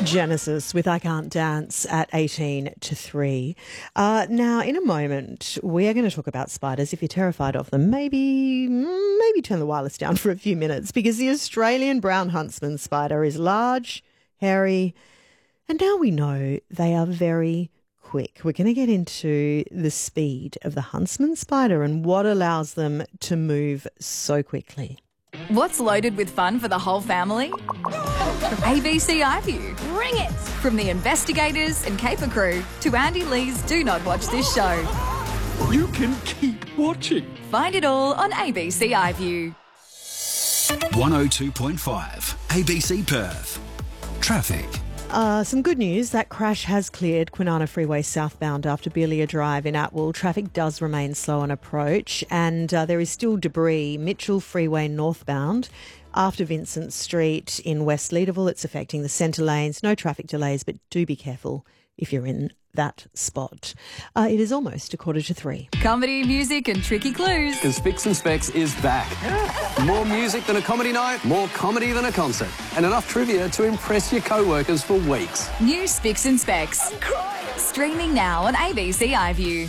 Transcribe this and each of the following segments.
Genesis with I Can't Dance at 18 to 3. Now, in a moment, we are going to talk about spiders. If you're terrified of them, maybe turn the wireless down for a few minutes, because the Australian brown huntsman spider is large, hairy, and now we know they are very quick. We're going to get into the speed of the huntsman spider and what allows them to move so quickly. What's loaded with fun for the whole family? ABC iView. Bring it! From the investigators and caper crew to Andy Lee's Do Not Watch This Show. You can keep watching. Find it all on ABC iView. 102.5 ABC Perth. Traffic. Some good news. That crash has cleared Kwinana Freeway southbound after Belia Drive in Atwell. Traffic does remain slow on approach, and there is still debris. Mitchell Freeway northbound after Vincent Street in West Leederville. It's affecting the centre lanes. No traffic delays, but do be careful if you're in that spot. It is almost 2:45. Comedy, music and tricky clues. Because Spicks and Specs is back. More music than a comedy night, more comedy than a concert, and enough trivia to impress your co-workers for weeks. New Spicks and Specs. Streaming now on ABC iView.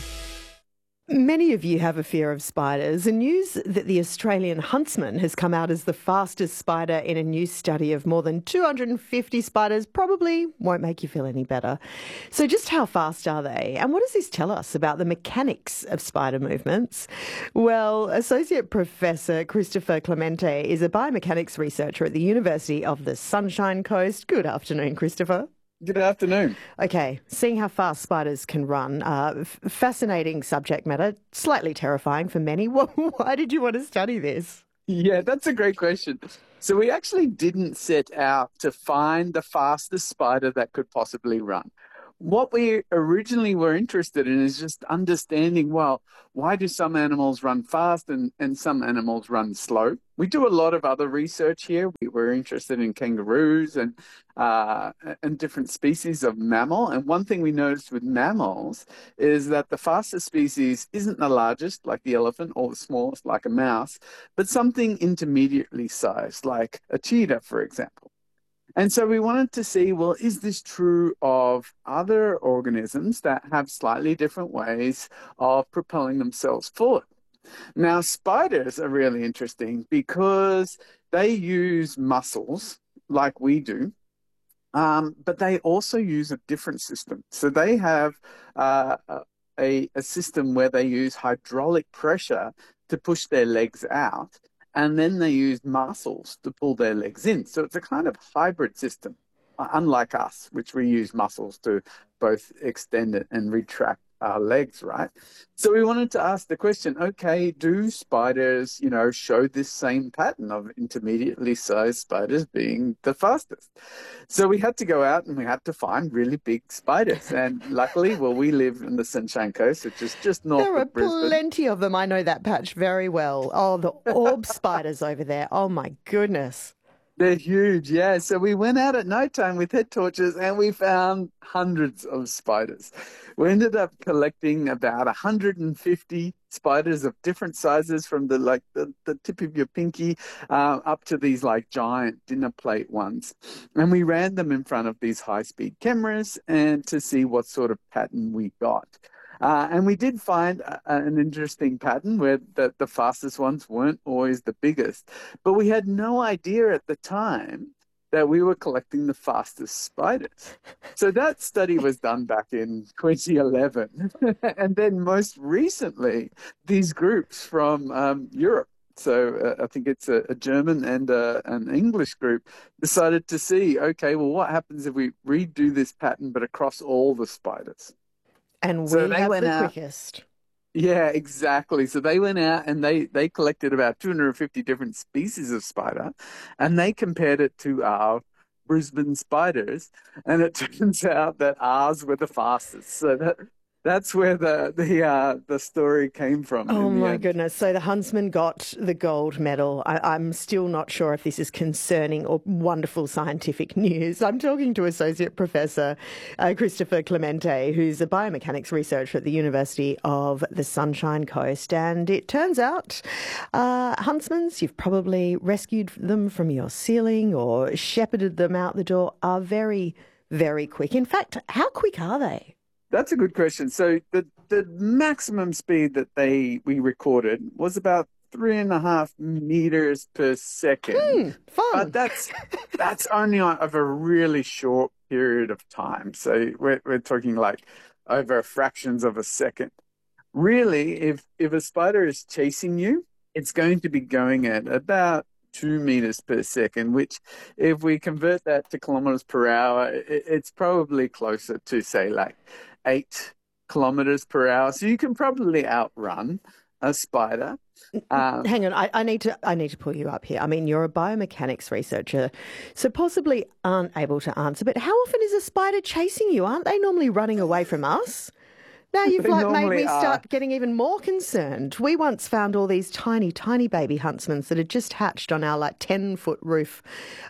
Many of you have a fear of spiders, and news that the Australian huntsman has come out as the fastest spider in a new study of more than 250 spiders probably won't make you feel any better. So just how fast are they? And what does this tell us about the mechanics of spider movements? Well, Associate Professor Christopher Clemente is a biomechanics researcher at the University of the Sunshine Coast. Good afternoon, Christopher. Good afternoon. Okay, seeing how fast spiders can run, fascinating subject matter, slightly terrifying for many. Why did you want to study this? Yeah, that's a great question. So we actually didn't set out to find the fastest spider that could possibly run. What we originally were interested in is just understanding, well, why do some animals run fast and some animals run slow? We do a lot of other research here. We're interested in kangaroos and different species of mammal. And one thing we noticed with mammals is that the fastest species isn't the largest, like the elephant, or the smallest, like a mouse, but something intermediately sized, like a cheetah, for example. And so we wanted to see, well, is this true of other organisms that have slightly different ways of propelling themselves forward? Now, spiders are really interesting because they use muscles like we do, but they also use a different system. So they have a system where they use hydraulic pressure to push their legs out, and then they use muscles to pull their legs in. So it's a kind of hybrid system, unlike us, which we use muscles to both extend it and retract our legs, right? So we wanted to ask the question, okay, do spiders, show this same pattern of intermediately sized spiders being the fastest? So we had to go out and we had to find really big spiders. And luckily, well, we live in the Sunshine Coast, which is just north of Brisbane. There are plenty of them. I know that patch very well. Oh, the orb spiders over there. Oh, my goodness. They're huge, yeah. So we went out at night time with head torches and we found hundreds of spiders. We ended up collecting about 150 spiders of different sizes, from the tip of your pinky up to these like giant dinner plate ones. And we ran them in front of these high-speed cameras and to see what sort of pattern we got. And we did find an interesting pattern where the fastest ones weren't always the biggest. But we had no idea at the time that we were collecting the fastest spiders. So that study was done back in 2011. And then most recently, these groups from Europe, so I think it's a German and an English group, decided to see, okay, well, what happens if we redo this pattern but across all the spiders? And we have the quickest. Yeah, exactly. So they went out and they collected about 250 different species of spider, and they compared it to our Brisbane spiders, and it turns out that ours were the fastest. So that's where the story came from. Oh, my goodness. So the huntsman got the gold medal. I'm still not sure if this is concerning or wonderful scientific news. I'm talking to Associate Professor Christopher Clemente, who's a biomechanics researcher at the University of the Sunshine Coast. And it turns out huntsmen, you've probably rescued them from your ceiling or shepherded them out the door, are very very quick. In fact, how quick are they? That's a good question. So the maximum speed that we recorded was about 3.5 meters per second. Fun. But that's only over a really short period of time. So we're talking like over fractions of a second. Really, if a spider is chasing you, it's going to be going at about 2 meters per second, which if we convert that to kilometers per hour, it's probably closer to, say, like 8 kilometers per hour. So you can probably outrun a spider. Hang on, I need to pull you up here. I mean, you're a biomechanics researcher, so possibly aren't able to answer, but how often is a spider chasing you? Aren't they normally running away from us? Now you've made me start getting even more concerned. We once found all these tiny, tiny baby huntsmen that had just hatched on our 10-foot roof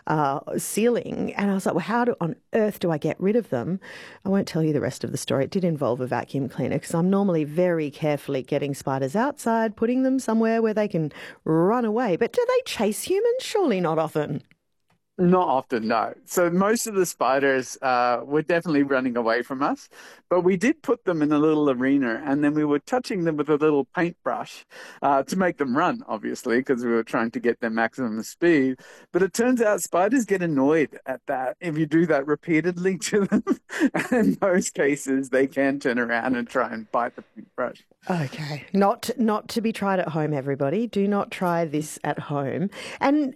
ceiling. And I was like, well, how on earth do I get rid of them? I won't tell you the rest of the story. It did involve a vacuum cleaner because I'm normally very carefully getting spiders outside, putting them somewhere where they can run away. But do they chase humans? Surely not often. Not often, no. So most of the spiders were definitely running away from us, but we did put them in a little arena and then we were touching them with a little paintbrush to make them run, obviously, because we were trying to get their maximum speed. But it turns out spiders get annoyed at that if you do that repeatedly to them. And in most cases, they can turn around and try and bite the paintbrush. Okay. Not to be tried at home, everybody. Do not try this at home. And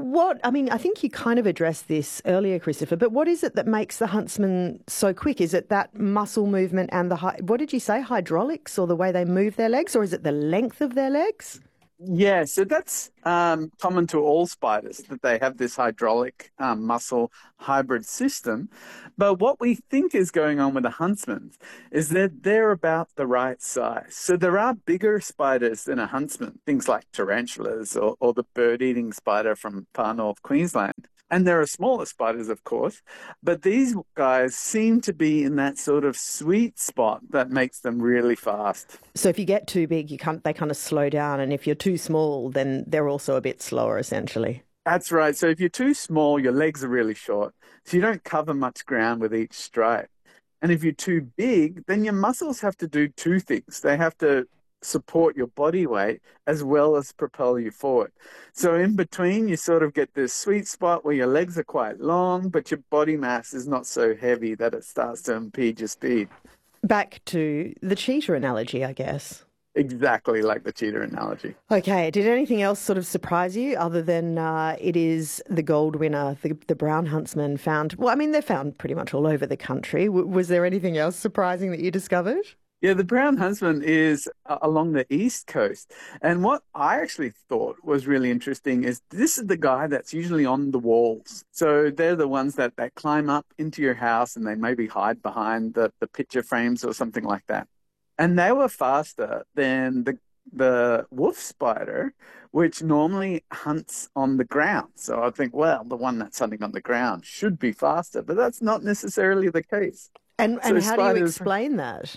I think you kind of addressed this earlier, Christopher, but what is it that makes the huntsman so quick? Is it that muscle movement and what did you say, hydraulics, or the way they move their legs, or is it the length of their legs? Yeah, so that's common to all spiders, that they have this hydraulic muscle hybrid system. But what we think is going on with the huntsman is that they're about the right size. So there are bigger spiders than a huntsman, things like tarantulas or the bird-eating spider from far north Queensland. And there are smaller spiders, of course, but these guys seem to be in that sort of sweet spot that makes them really fast. So if you get too big, they kind of slow down, and if you're too small, then they're also a bit slower, essentially. That's right. So if you're too small, your legs are really short, so you don't cover much ground with each stride. And if you're too big, then your muscles have to do two things. They have to support your body weight as well as propel you forward. So in between, you sort of get this sweet spot where your legs are quite long, but your body mass is not so heavy that it starts to impede your speed. Back to the cheetah analogy, I guess. Exactly like the cheetah analogy. Okay. Did anything else sort of surprise you other than it is the gold winner, the brown huntsman found? Well, I mean, they're found pretty much all over the country. Was there anything else surprising that you discovered? Yeah, the brown huntsman is along the east coast. And what I actually thought was really interesting is this is the guy that's usually on the walls. So they're the ones that climb up into your house and they maybe hide behind the picture frames or something like that. And they were faster than the wolf spider, which normally hunts on the ground. So I think, well, the one that's hunting on the ground should be faster, but that's not necessarily the case. And how do you explain that?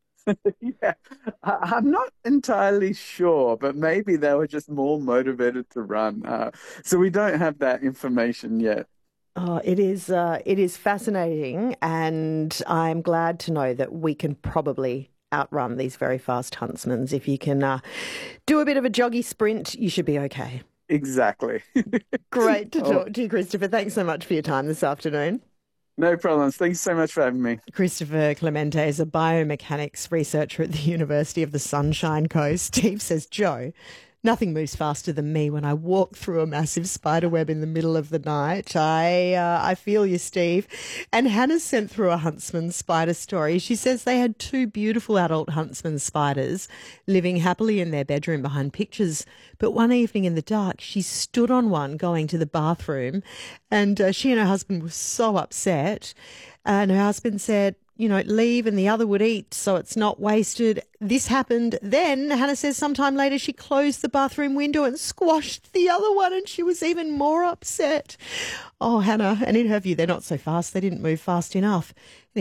Yeah, I'm not entirely sure, but maybe they were just more motivated to run. So we don't have that information yet. Oh, it is fascinating, and I'm glad to know that we can probably outrun these very fast huntsmen. If you can do a bit of a joggy sprint, you should be okay. Exactly. Great to talk to you, Christopher. Thanks so much for your time this afternoon. No problems. Thanks so much for having me. Christopher Clemente is a biomechanics researcher at the University of the Sunshine Coast. Steve says, Joe, nothing moves faster than me when I walk through a massive spider web in the middle of the night. I feel you, Steve. And Hannah sent through a huntsman spider story. She says they had 2 beautiful adult huntsman spiders living happily in their bedroom behind pictures. But one evening in the dark, she stood on one going to the bathroom, and she and her husband were so upset. And her husband said, leave and the other would eat so it's not wasted. This happened. Then Hannah says sometime later she closed the bathroom window and squashed the other one, and she was even more upset. Oh, Hannah, and in her view, they're not so fast. They didn't move fast enough. Anyway,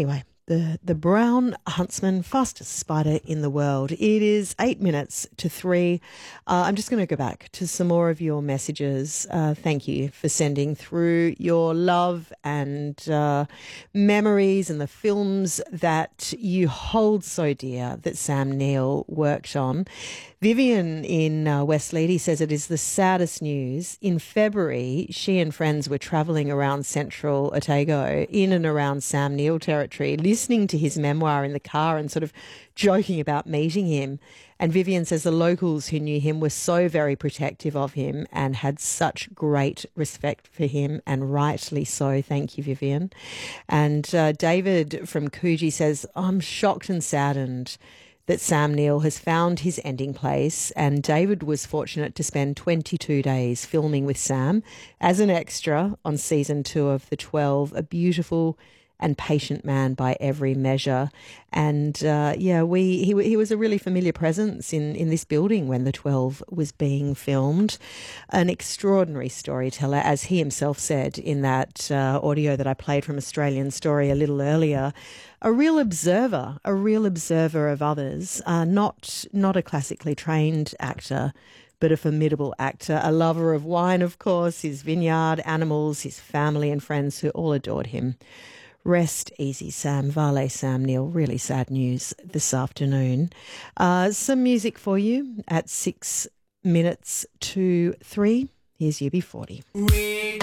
The brown huntsman, fastest spider in the world. It is 8 minutes to 3. I'm just going to go back to some more of your messages. Thank you for sending through your love and memories and the films that you hold so dear that Sam Neill worked on. Vivian in West Lady says it is the saddest news. In February, she and friends were travelling around central Otago in and around Sam Neill territory, listening to his memoir in the car and sort of joking about meeting him. And Vivian says the locals who knew him were so very protective of him and had such great respect for him, and rightly so. Thank you, Vivian. And David from Coogee says, I'm shocked and saddened that Sam Neill has found his ending place, and David was fortunate to spend 22 days filming with Sam as an extra on season 2 of The 12, a beautiful and patient man by every measure. And he was a really familiar presence in this building when The 12 was being filmed. An extraordinary storyteller, as he himself said in that audio that I played from Australian Story a little earlier. A real observer of others, not a classically trained actor, but a formidable actor, a lover of wine, of course, his vineyard, animals, his family and friends who all adored him. Rest easy, Sam. Vale Sam Neill. Really sad news this afternoon. Some music for you at 6 minutes to 3. Here's UB40.